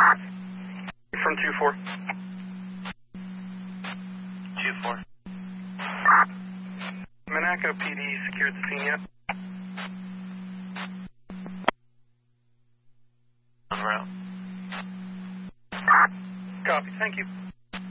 From 2-4. 2-4. Monaco PD secured the scene yet? En route. Copy, thank you.